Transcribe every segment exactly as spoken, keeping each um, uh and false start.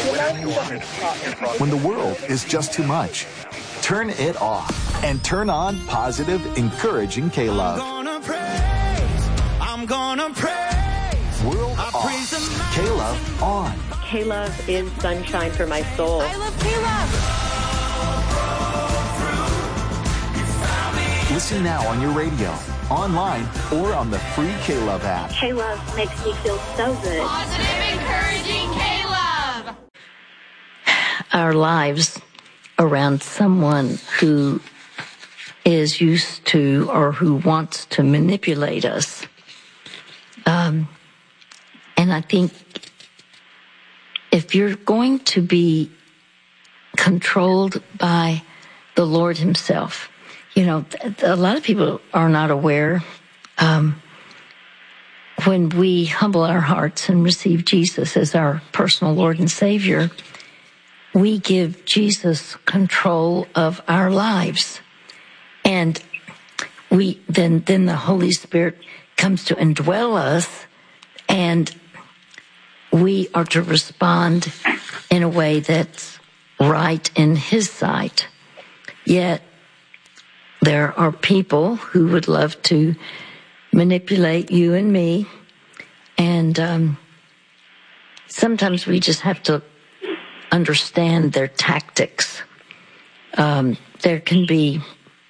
When the world is just too much, turn it off and turn on positive, encouraging K-Love. I'm gonna praise, I'm gonna praise. World off, K-Love on. K-Love is sunshine for my soul. I love K-Love. Listen now on your radio, online, or on the free K-Love app. K-Love makes me feel so good. Positive, encouraging K-Love. Our lives around someone who is used to or who wants to manipulate us. Um, and I think if you're going to be controlled by the Lord himself, you know, a lot of people are not aware. Um, when we humble our hearts and receive Jesus as our personal Lord and Savior, we give Jesus control of our lives. And we then then the Holy Spirit comes to indwell us, and we are to respond in a way that's right in his sight. Yet there are people who would love to manipulate you and me, and um, sometimes we just have to understand their tactics. Um, there can be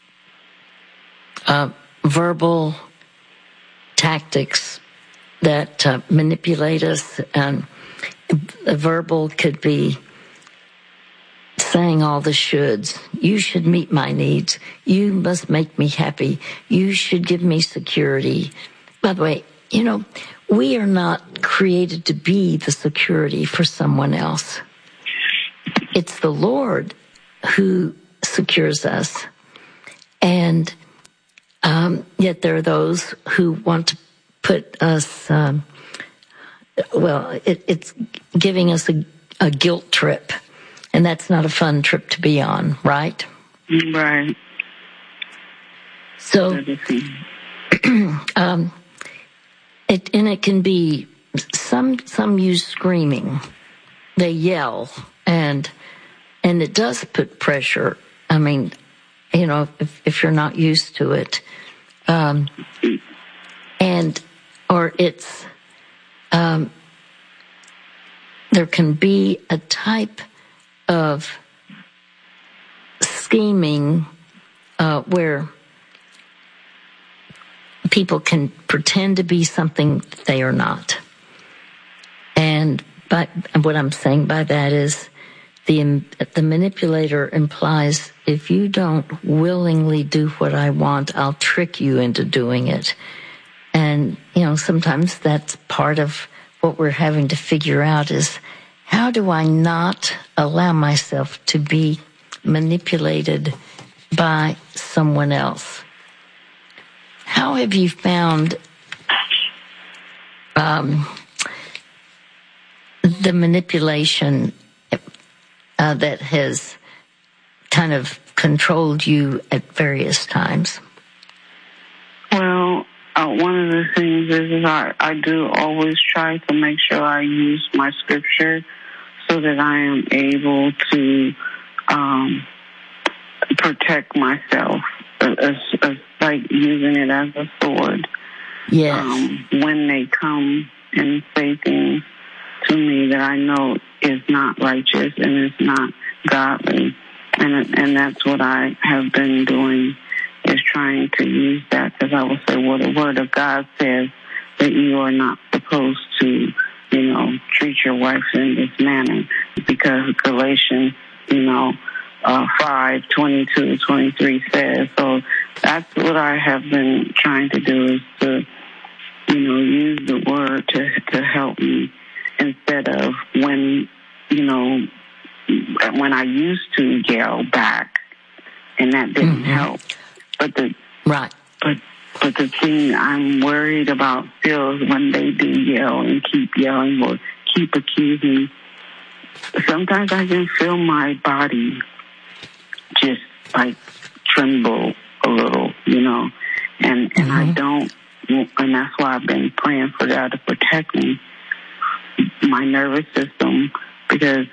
uh, verbal tactics that uh, manipulate us. Um, the verbal could be saying all the shoulds. You should meet my needs. You must make me happy. You should give me security. By the way, you know, we are not created to be the security for someone else. It's the Lord who secures us. And um, yet there are those who want to put us, um, well, it, it's giving us a, a guilt trip. And that's not a fun trip to be on, right? Right. So, um, it, and it can be, some, some use screaming. They yell, and and it does put pressure. I mean, you know, if, if you're not used to it, um, and or it's um, there can be a type of scheming uh, where people can pretend to be something they are not, and but what I'm saying by that is, The, the manipulator implies, if you don't willingly do what I want, I'll trick you into doing it. And, you know, sometimes that's part of what we're having to figure out is, how do I not allow myself to be manipulated by someone else? How have you found um, the manipulation Uh, that has kind of controlled you at various times? Well, uh, one of the things is, is I, I do always try to make sure I use my scripture so that I am able to um, protect myself, as, as like using it as a sword. Yes. Um, when they come and say things to me that I know is not righteous and is not godly, and and that's what I have been doing, is trying to use that, because I will say, well, the Word of God says that you are not supposed to, you know, treat your wife in this manner, because Galatians, you know, uh, five twenty-two, twenty-three says. So that's what I have been trying to do, is to, you know, use the Word to to help me, instead of when, you know, when I used to yell back, and that didn't mm-hmm. help. But the right, but but the thing I'm worried about still is when they do yell and keep yelling or keep accusing. Sometimes I can feel my body just like tremble a little, you know, and and mm-hmm. I don't, and that's why I've been praying for God to protect me, my nervous system, because